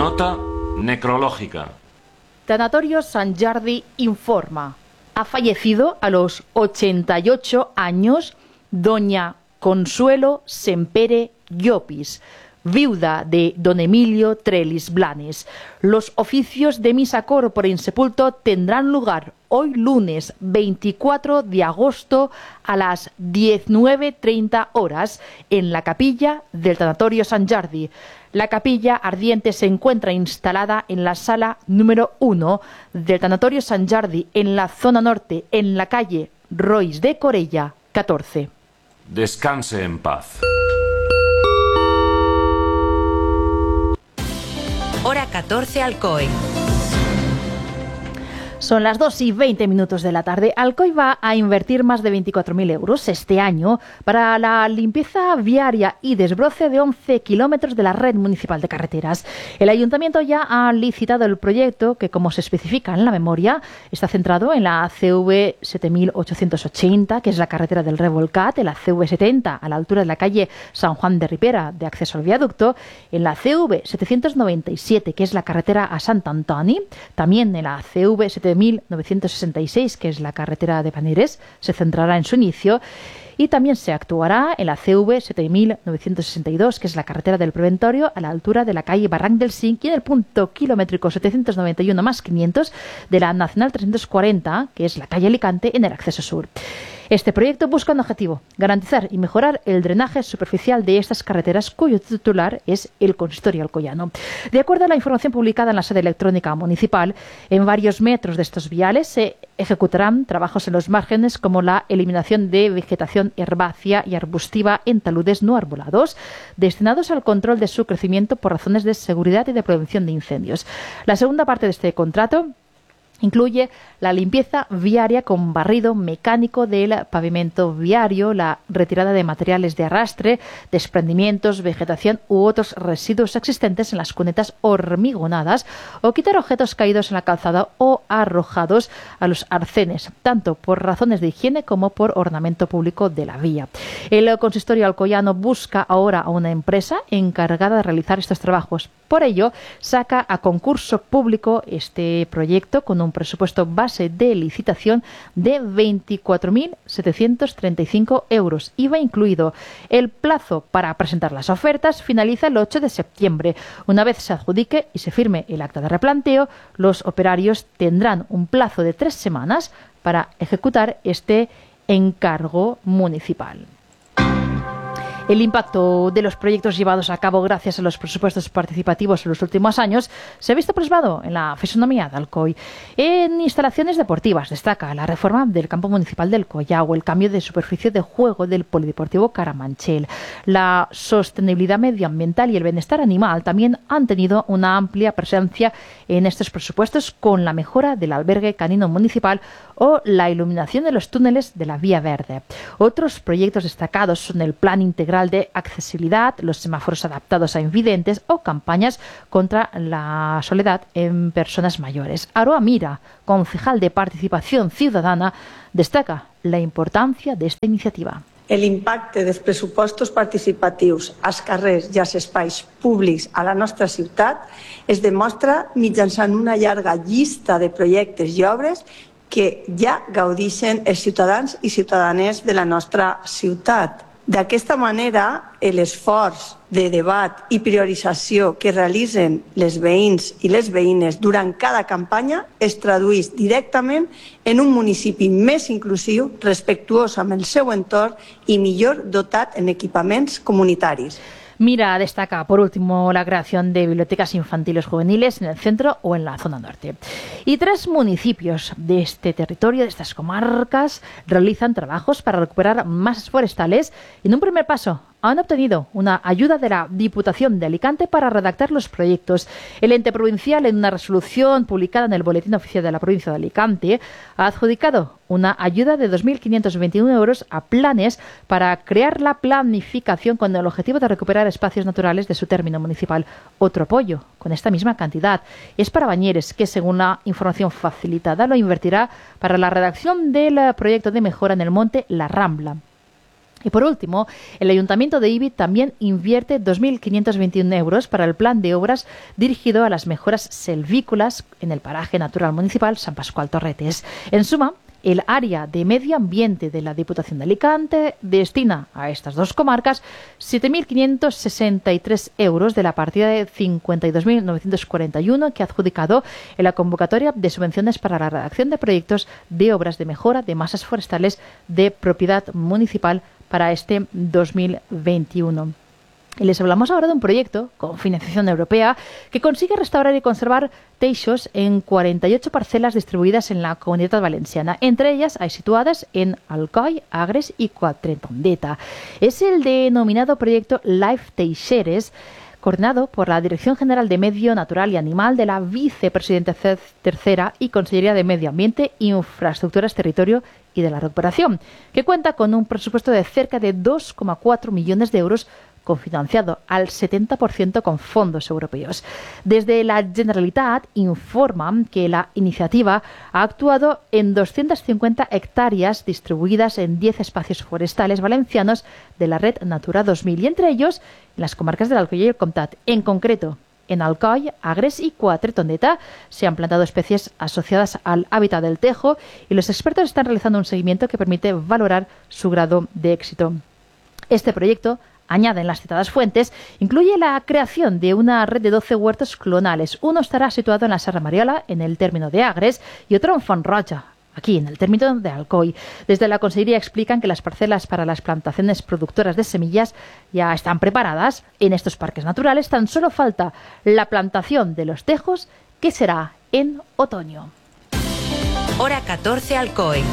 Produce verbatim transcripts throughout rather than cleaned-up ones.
Nota necrológica. Tanatorio Sant Jordi informa. Ha fallecido a los ochenta y ocho años doña Consuelo Sempere Llopis, viuda de don Emilio Trellis Blanes. Los oficios de misa corpore insepulto tendrán lugar hoy lunes veinticuatro de agosto a las diecinueve treinta horas en la capilla del Tanatorio Sant Jordi. La capilla ardiente se encuentra instalada en la sala número uno del Tanatorio Sant Jordi, en la zona norte, en la calle Rois de Corella, catorce. Descanse en paz. Hora catorce Alcoy. Son las dos y veinte minutos de la tarde. Alcoy va a invertir más de veinticuatro mil euros este año para la limpieza viaria y desbroce de once kilómetros de la red municipal de carreteras. El ayuntamiento ya ha licitado el proyecto que, como se especifica en la memoria, está centrado en la C V siete mil ochocientos ochenta, que es la carretera del Revolcat, en la C V setenta, a la altura de la calle San Juan de Ripera, de acceso al viaducto, en la C V setecientos noventa y siete, que es la carretera a Sant Antoni, también en la C V siete mil novecientos sesenta y seis, que es la carretera de Paneres, se centrará en su inicio, y también se actuará en la C V siete mil novecientos sesenta y dos, que es la carretera del Preventorio, a la altura de la calle Barranc del Cinc, y en el punto kilométrico setecientos noventa y uno más quinientos de la Nacional trescientos cuarenta, que es la calle Alicante, en el acceso sur. Este proyecto busca un objetivo: garantizar y mejorar el drenaje superficial de estas carreteras, cuyo titular es el consistorio alcoyano. De acuerdo a la información publicada en la sede electrónica municipal, en varios metros de estos viales se ejecutarán trabajos en los márgenes, como la eliminación de vegetación herbácea y arbustiva en taludes no arbolados, destinados al control de su crecimiento por razones de seguridad y de prevención de incendios. La segunda parte de este contrato incluye la limpieza viaria con barrido mecánico del pavimento viario, la retirada de materiales de arrastre, desprendimientos, vegetación u otros residuos existentes en las cunetas hormigonadas, o quitar objetos caídos en la calzada o arrojados a los arcenes, tanto por razones de higiene como por ornamento público de la vía. El consistorio alcoyano busca ahora a una empresa encargada de realizar estos trabajos. Por ello, saca a concurso público este proyecto con un presupuesto base de licitación de veinticuatro mil setecientos treinta y cinco euros, I V A incluido. El plazo para presentar las ofertas finaliza el ocho de septiembre. Una vez se adjudique y se firme el acta de replanteo, los operarios tendrán un plazo de tres semanas para ejecutar este encargo municipal. El impacto de los proyectos llevados a cabo gracias a los presupuestos participativos en los últimos años se ha visto plasmado en la fisonomía de Alcoy. En instalaciones deportivas destaca la reforma del campo municipal del Collao, el cambio de superficie de juego del polideportivo Caramanchel. La sostenibilidad medioambiental y el bienestar animal también han tenido una amplia presencia en estos presupuestos, con la mejora del albergue canino municipal o la iluminación de los túneles de la Vía Verde. Otros proyectos destacados son el Plan Integral de Accesibilidad, los semáforos adaptados a invidentes o campañas contra la soledad en personas mayores. Aroa Mira, concejal de Participación Ciudadana, destaca la importància d'esta iniciativa. L'impacte dels pressupostos participatius als carrers i als espais públics a la nostra ciutat es demostra mitjançant una llarga llista de projectes i obres que ja gaudeixen els ciutadans i ciutadanes de la nostra ciutat. D'aquesta manera, l'esforç de debat i priorització que realitzen les veïns i les veïnes durant cada campanya es tradueix directament en un municipi més inclusiu, respectuós amb el seu entorn i millor dotat en equipaments comunitaris. Mira destaca, por último, la creación de bibliotecas infantiles juveniles en el centro o en la zona norte. Y tres municipios de este territorio, de estas comarcas, realizan trabajos para recuperar masas forestales. En un primer paso, han obtenido una ayuda de la Diputación de Alicante para redactar los proyectos. El ente provincial, en una resolución publicada en el Boletín Oficial de la Provincia de Alicante, ha adjudicado una ayuda de dos mil quinientos veintiuno euros a Planes para crear la planificación con el objetivo de recuperar espacios naturales de su término municipal. Otro apoyo, con esta misma cantidad, es para Bañeres, que según la información facilitada lo invertirá para la redacción del proyecto de mejora en el monte La Rambla. Y por último, el Ayuntamiento de Ibi también invierte dos mil quinientos veintiuno euros para el plan de obras dirigido a las mejoras selvícolas en el paraje natural municipal San Pascual Torretes. En suma, el área de medio ambiente de la Diputación de Alicante destina a estas dos comarcas siete mil quinientos sesenta y tres euros de la partida de cincuenta y dos mil novecientos cuarenta y uno que ha adjudicado en la convocatoria de subvenciones para la redacción de proyectos de obras de mejora de masas forestales de propiedad municipal para este dos mil veintiuno. Y les hablamos ahora de un proyecto con financiación europea que consigue restaurar y conservar teixos en cuarenta y ocho parcelas distribuidas en la Comunitat Valenciana. Entre ellas hay situadas en Alcoi, Agres y Quatretondeta. Es el denominado proyecto Life Teixeres, coordinado por la Dirección General de Medio Natural y Animal de la Vicepresidenta Tercera y Consellería de Medio Ambiente, Infraestructuras, Territorio y de la Recuperación, que cuenta con un presupuesto de cerca de dos coma cuatro millones de euros, cofinanciado al setenta por ciento con fondos europeos. Desde la Generalitat informan que la iniciativa ha actuado en doscientas cincuenta hectáreas distribuidas en diez espacios forestales valencianos de la red Natura dos mil y entre ellos en las comarcas del Alcoy y el Comtat. En concreto, en Alcoi, Agres y Quatretondeta se han plantado especies asociadas al hábitat del tejo y los expertos están realizando un seguimiento que permite valorar su grado de éxito. Este proyecto, añaden las citadas fuentes, incluye la creación de una red de doce huertos clonales. Uno estará situado en la Serra Mariola, en el término de Agres, y otro en Font-roja, aquí en el término de Alcoi. Desde la Consellería explican que las parcelas para las plantaciones productoras de semillas ya están preparadas en estos parques naturales. Tan solo falta la plantación de los tejos, que será en otoño. Hora catorce Alcoi.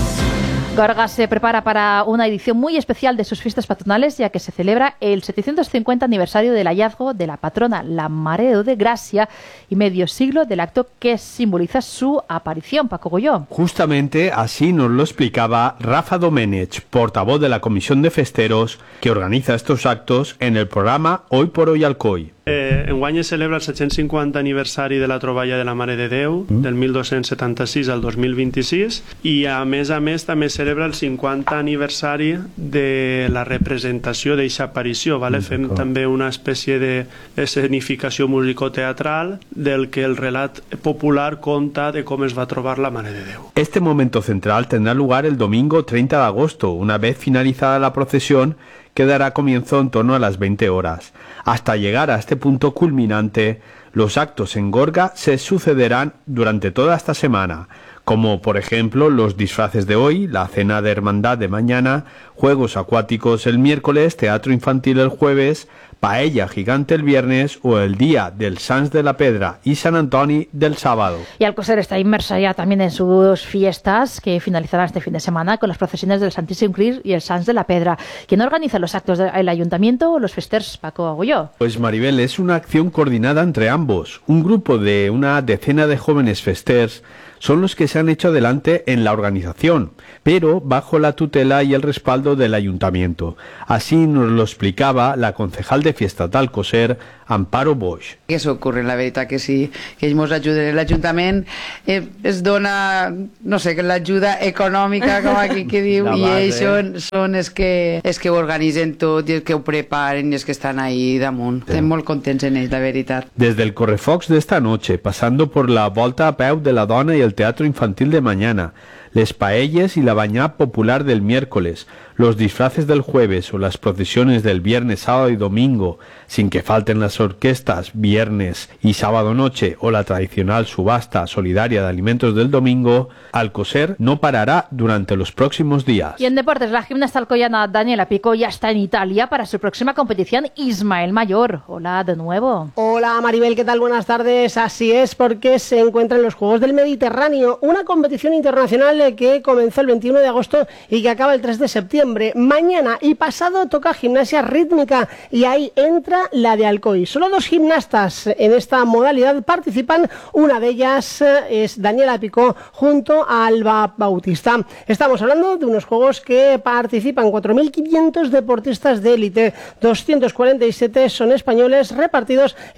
Gorgas se prepara para una edición muy especial de sus fiestas patronales, ya que se celebra el setecientos cincuenta aniversario del hallazgo de la patrona, la Mare de Gracia, y medio siglo del acto que simboliza su aparición. Paco Goyó. Justamente así nos lo explicaba Rafa Domenech, portavoz de la Comisión de Festeros que organiza estos actos en el programa Hoy por Hoy Alcoi. Eh, enguany es celebra el set-cents cinquanta aniversari de la troballa de la Mare de Déu, mm. del mil dos-cents setanta-sis al dos mil vint-i-sis, i a més a més també celebra el cinquanta aniversari de la representació d'eixa aparició, ¿vale? Mm, Fem també una espècie d'escenificació musicoteatral del que el relat popular conta de com es va trobar la Mare de Déu. Este momento central tendrá lugar el domingo treinta de agosto, una vez finalizada la procesión que dará comienzo en torno a las veinte horas. Hasta llegar a este punto culminante, los actos en Gorga se sucederán durante toda esta semana, como por ejemplo los disfraces de hoy, la cena de hermandad de mañana, juegos acuáticos el miércoles, teatro infantil el jueves, paella gigante el viernes o el día del Sants de la Pedra y San Antoni del sábado. Y Alcocer está inmersa ya también en sus fiestas que finalizarán este fin de semana con las procesiones del Santísimo Cristo y el Sants de la Pedra. ¿Quién organiza los actos del Ayuntamiento o los festers, Paco Agulló? Pues Maribel, es una acción coordinada entre ambos. Un grupo de una decena de jóvenes festers son los que se han hecho adelante en la organización, pero bajo la tutela y el respaldo del Ayuntamiento. Así nos lo explicaba la concejal de Fiestas d'Alcosser, Amparo Boix. Què s'ocorre? La veritat que sí, que ells ens ajuden. L'Ajuntament eh, es dona, no sé, l'ajuda econòmica, com aquí que diu, i ells són, són els que, els que ho organitzen tot i els que ho preparen i els que estan ahí damunt. Sí. Estem molt contents en ells, la veritat. Desde el correfocs de esta noche, pasando por la volta a peu de la dona y el teatro infantil de mañana, les paelles y la bañá popular del miércoles, los disfraces del jueves o las procesiones del viernes, sábado y domingo, sin que falten las orquestas viernes y sábado noche o la tradicional subasta solidaria de alimentos del domingo, Alcocer no parará durante los próximos días. Y en deportes, la gimnasta alcoyana Daniela Pico ya está en Italia para su próxima competición. Ismael Mayor, hola de nuevo. Hola Maribel, ¿qué tal? Buenas tardes. Así es, porque se encuentra en los Juegos del Mediterráneo, una competición internacional que comenzó el veintiuno de agosto y que acaba el tres de septiembre. Mañana y pasado toca gimnasia rítmica y ahí entra la de Alcoy. Solo dos gimnastas en esta modalidad participan, una de ellas es Daniela Picó junto a Alba Bautista. Estamos hablando de unos juegos que participan cuatro mil quinientos deportistas de élite, doscientos cuarenta y siete son españoles repartidos en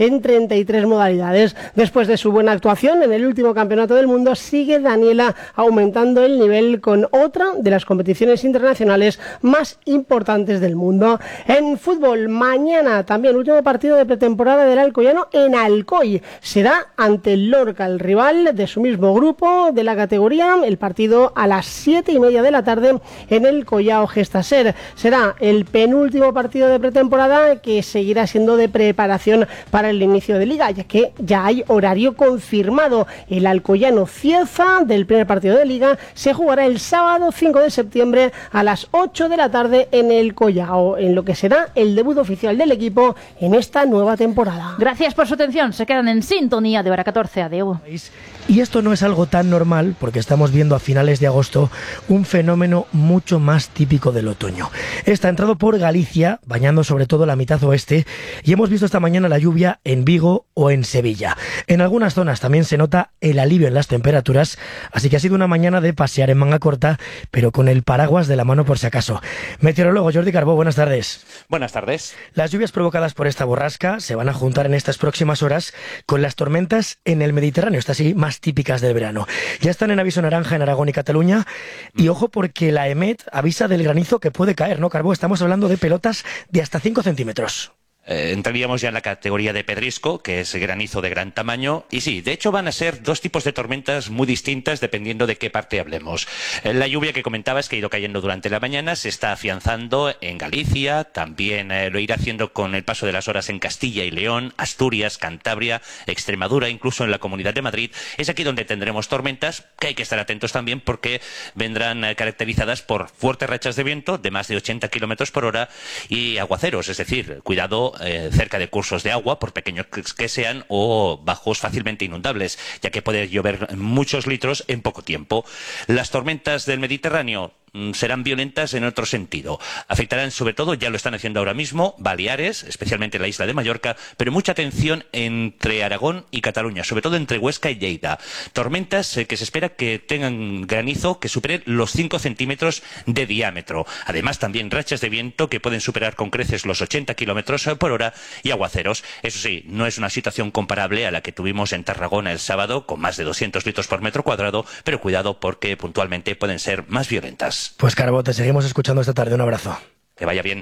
en treinta y tres modalidades. Después de su buena actuación en el último Campeonato del Mundo, sigue Daniela aumentando el nivel con otra de las competiciones internacionales más importantes del mundo. En fútbol, mañana también último partido de pretemporada del Alcoyano en Alcoy. Será ante el Lorca, el rival de su mismo grupo de la categoría. El partido a las siete y media de la tarde en el Collao Gestaser. Será el penúltimo partido de pretemporada que seguirá siendo de preparación para el inicio de liga, ya que ya hay horario confirmado. El Alcoyano Cieza del primer partido de liga se jugará el sábado cinco de septiembre a las ocho de la tarde en el Collao, en lo que será el debut oficial del equipo en esta nueva temporada. Gracias por su atención. Se quedan en sintonía de Hora catorce. Adeu. Y esto no es algo tan normal porque estamos viendo a finales de agosto un fenómeno mucho más típico del otoño. Está entrado por Galicia, bañando sobre todo la mitad oeste, y hemos visto esta mañana la lluvia en Vigo o en Sevilla. En algunas zonas también se nota el alivio en las temperaturas, así que ha sido una mañana de pasear en manga corta, pero con el paraguas de la mano por si acaso. Meteorólogo Jordi Carbó, buenas tardes. Buenas tardes. Las lluvias provocadas por esta borrasca se van a juntar en estas próximas horas con las tormentas en el Mediterráneo, estas sí, más típicas del verano. Ya están en aviso naranja en Aragón y Cataluña, y ojo porque la EMET avisa del granizo que puede caer, ¿no, Carbó? Estamos hablando de pelotas de hasta cinco centímetros. Eh, entraríamos ya en la categoría de pedrisco, que es granizo de gran tamaño, y sí, de hecho van a ser dos tipos de tormentas muy distintas dependiendo de qué parte hablemos. Eh, la lluvia que comentabas, que ha ido cayendo durante la mañana, se está afianzando en Galicia, también eh, lo irá haciendo con el paso de las horas en Castilla y León, Asturias, Cantabria, Extremadura, incluso en la Comunidad de Madrid. Es aquí donde tendremos tormentas, que hay que estar atentos también porque vendrán eh, caracterizadas por fuertes rachas de viento de más de ochenta kilómetros por hora y aguaceros, es decir, cuidado Eh, cerca de cursos de agua, por pequeños que sean, o bajos fácilmente inundables, ya que puede llover muchos litros en poco tiempo. Las tormentas del Mediterráneo serán violentas en otro sentido. Afectarán sobre todo, ya lo están haciendo ahora mismo, Baleares, especialmente la isla de Mallorca, pero mucha atención entre Aragón y Cataluña, sobre todo entre Huesca y Lleida. Tormentas eh, que se espera que tengan granizo que superen los cinco centímetros de diámetro. Además, también rachas de viento que pueden superar con creces los ochenta kilómetros por hora y aguaceros. Eso sí, no es una situación comparable a la que tuvimos en Tarragona el sábado, con más de doscientos litros por metro cuadrado, pero cuidado porque puntualmente pueden ser más violentas. Pues Carbó, te seguimos escuchando esta tarde. Un abrazo. Que vaya bien.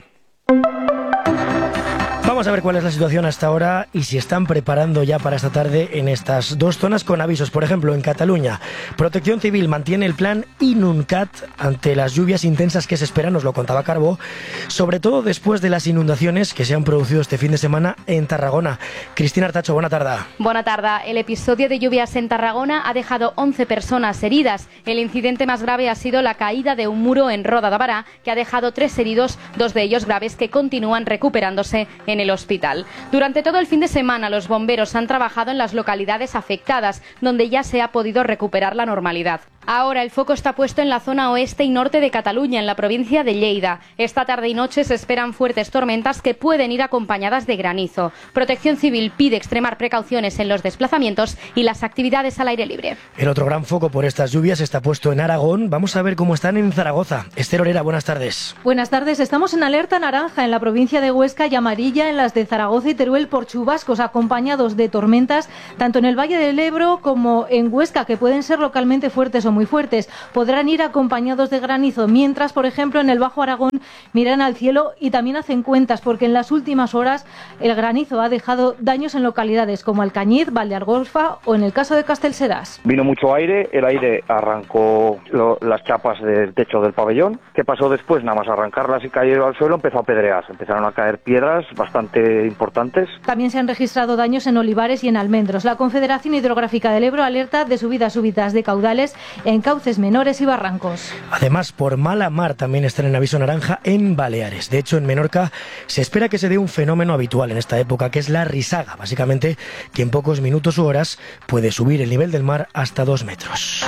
Vamos a ver cuál es la situación hasta ahora y si están preparando ya para esta tarde en estas dos zonas con avisos. Por ejemplo, en Cataluña, Protección Civil mantiene el plan Inuncat ante las lluvias intensas que se esperan, nos lo contaba Carbó, sobre todo después de las inundaciones que se han producido este fin de semana en Tarragona. Cristina Artacho, buena tarde. Buena tarde. El episodio de lluvias en Tarragona ha dejado once personas heridas. El incidente más grave ha sido la caída de un muro en Roda de Bará, que ha dejado tres heridos, dos de ellos graves que continúan recuperándose en el hospital. Durante todo el fin de semana los bomberos han trabajado en las localidades afectadas, donde ya se ha podido recuperar la normalidad. Ahora el foco está puesto en la zona oeste y norte de Cataluña, en la provincia de Lleida. Esta tarde y noche se esperan fuertes tormentas que pueden ir acompañadas de granizo. Protección Civil pide extremar precauciones en los desplazamientos y las actividades al aire libre. El otro gran foco por estas lluvias está puesto en Aragón. Vamos a ver cómo están en Zaragoza. Esther Orera, buenas tardes. Buenas tardes. Estamos en alerta naranja en la provincia de Huesca y amarilla en las de Zaragoza y Teruel por chubascos acompañados de tormentas, tanto en el Valle del Ebro como en Huesca, que pueden ser localmente fuertes o muy fuertes. Podrán ir acompañados de granizo, mientras, por ejemplo, en el Bajo Aragón miran al cielo y también hacen cuentas, porque en las últimas horas el granizo ha dejado daños en localidades como Alcañiz, Valdeargolfa o en el caso de Castelserás. Vino mucho aire, el aire arrancó lo, las chapas del techo del pabellón. ¿Qué pasó después? Nada más arrancarlas y caer al suelo, empezó a pedrear. Empezaron a caer piedras bastante importantes. También se han registrado daños en olivares y en almendros. La Confederación Hidrográfica del Ebro alerta de subidas súbitas de caudales en cauces menores y barrancos. Además, por mala mar también están en aviso naranja en Baleares. De hecho, en Menorca se espera que se dé un fenómeno habitual en esta época, que es la risaga. Básicamente, que en pocos minutos u horas puede subir el nivel del mar hasta dos metros.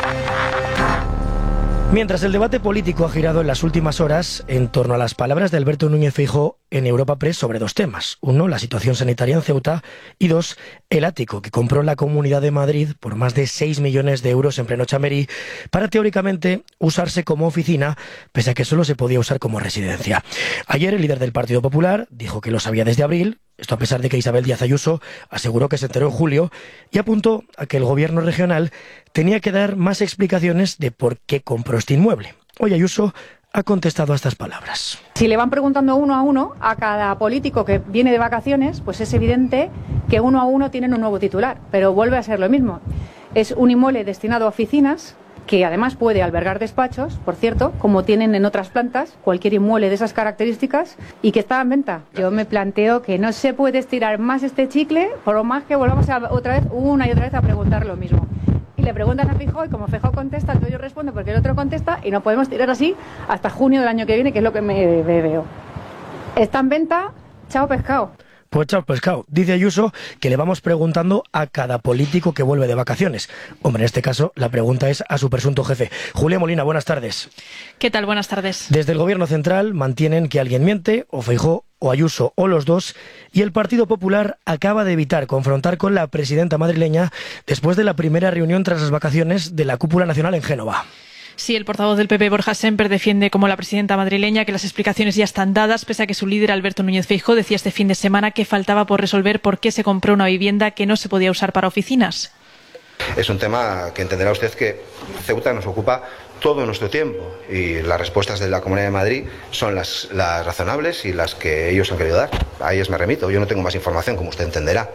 Mientras el debate político ha girado en las últimas horas en torno a las palabras de Alberto Núñez Feijóo en Europa Press sobre dos temas. Uno, la situación sanitaria en Ceuta, y dos, el ático que compró la Comunidad de Madrid por más de seis millones de euros en pleno Chamberí para teóricamente usarse como oficina, pese a que solo se podía usar como residencia. Ayer el líder del Partido Popular dijo que lo sabía desde abril, esto a pesar de que Isabel Díaz Ayuso aseguró que se enteró en julio y apuntó a que el gobierno regional tenía que dar más explicaciones de por qué compró este inmueble. Hoy Ayuso ha contestado a estas palabras. Si le van preguntando uno a uno a cada político que viene de vacaciones, pues es evidente que uno a uno tienen un nuevo titular, pero vuelve a ser lo mismo. Es un inmueble destinado a oficinas, que además puede albergar despachos, por cierto, como tienen en otras plantas, cualquier inmueble de esas características, y que está en venta. Yo me planteo que no se puede estirar más este chicle, por lo más que volvamos a, otra vez, una y otra vez a preguntar lo mismo. Y le preguntan a Feijóo, y como Feijóo contesta, entonces yo respondo porque el otro contesta, y no podemos tirar así hasta junio del año que viene, que es lo que me, me veo. Está en venta, chao pescado. Pues chao pescado. Dice Ayuso que le vamos preguntando a cada político que vuelve de vacaciones. Hombre, en este caso la pregunta es a su presunto jefe. Julia Molina, buenas tardes. ¿Qué tal? Buenas tardes. Desde el Gobierno Central mantienen que alguien miente, o Feijóo, o Ayuso, o los dos, y el Partido Popular acaba de evitar confrontar con la presidenta madrileña después de la primera reunión tras las vacaciones de la cúpula nacional en Génova. Sí, el portavoz del P P, Borja Sémper, defiende como la presidenta madrileña que las explicaciones ya están dadas, pese a que su líder, Alberto Núñez Feijóo, decía este fin de semana que faltaba por resolver por qué se compró una vivienda que no se podía usar para oficinas. Es un tema que entenderá usted que Ceuta nos ocupa todo nuestro tiempo y las respuestas de la Comunidad de Madrid son las, las razonables y las que ellos han querido dar. A ellas me remito. Yo no tengo más información, como usted entenderá.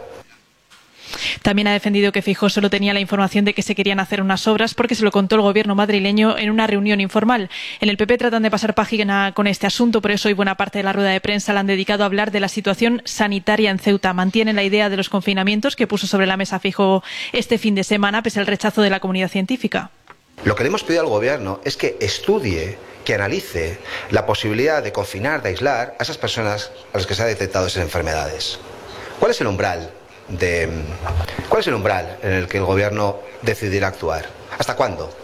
También ha defendido que Feijóo solo tenía la información de que se querían hacer unas obras porque se lo contó el gobierno madrileño en una reunión informal. En el P P tratan de pasar página con este asunto, por eso hoy buena parte de la rueda de prensa la han dedicado a hablar de la situación sanitaria en Ceuta. Mantienen la idea de los confinamientos que puso sobre la mesa Feijóo este fin de semana, pese al rechazo de la comunidad científica. Lo que le hemos pedido al gobierno es que estudie, que analice la posibilidad de confinar, de aislar a esas personas a las que se han detectado esas enfermedades. ¿Cuál es el umbral? De, ¿Cuál es el umbral en el que el gobierno decidirá actuar? ¿Hasta cuándo?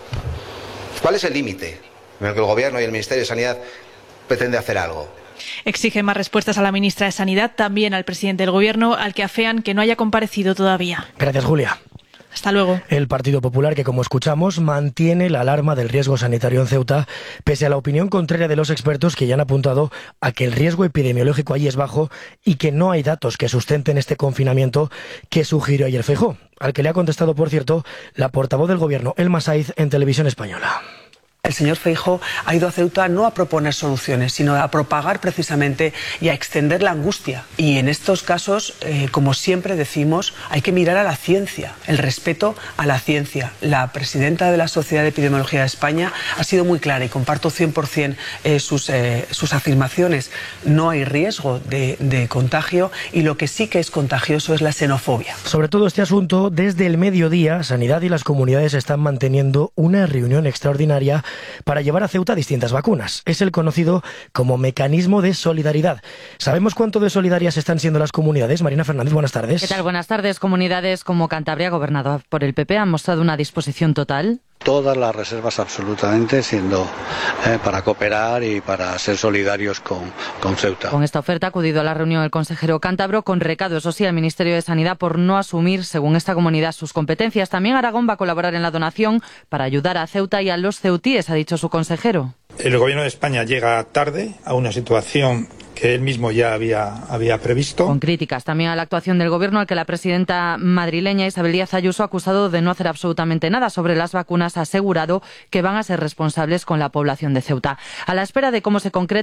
¿Cuál es el límite en el que el gobierno y el Ministerio de Sanidad pretende hacer algo? Exige más respuestas a la ministra de Sanidad, también al presidente del gobierno, al que afean que no haya comparecido todavía. Gracias, Julia. Hasta luego. El Partido Popular, que como escuchamos, mantiene la alarma del riesgo sanitario en Ceuta, pese a la opinión contraria de los expertos que ya han apuntado a que el riesgo epidemiológico allí es bajo y que no hay datos que sustenten este confinamiento que sugirió ayer Feijóo, al que le ha contestado, por cierto, la portavoz del gobierno, Elma Saiz, en Televisión Española. El señor Feijóo ha ido a Ceuta no a proponer soluciones, sino a propagar precisamente y a extender la angustia. Y en estos casos, eh, como siempre decimos, hay que mirar a la ciencia, el respeto a la ciencia. La presidenta de la Sociedad de Epidemiología de España ha sido muy clara y comparto cien por cien eh, sus, eh, sus afirmaciones. No hay riesgo de, de contagio y lo que sí que es contagioso es la xenofobia. Sobre todo este asunto, desde el mediodía, Sanidad y las comunidades están manteniendo una reunión extraordinaria para llevar a Ceuta distintas vacunas. Es el conocido como mecanismo de solidaridad. ¿Sabemos cuánto de solidarias están siendo las comunidades? Marina Fernández, buenas tardes. ¿Qué tal? Buenas tardes. Comunidades como Cantabria, gobernada por el P P, han mostrado una disposición total. Todas las reservas absolutamente, siendo eh, para cooperar y para ser solidarios con, con Ceuta. Con esta oferta ha acudido a la reunión el consejero cántabro, con recado, eso sí, al Ministerio de Sanidad por no asumir, según esta comunidad, sus competencias. También Aragón va a colaborar en la donación para ayudar a Ceuta y a los ceutíes, ha dicho su consejero. El Gobierno de España llega tarde a una situación que él mismo ya había, había previsto. Con críticas también a la actuación del Gobierno, al que la presidenta madrileña Isabel Díaz Ayuso ha acusado de no hacer absolutamente nada sobre las vacunas, ha asegurado que van a ser responsables con la población de Ceuta. A la espera de cómo se concreta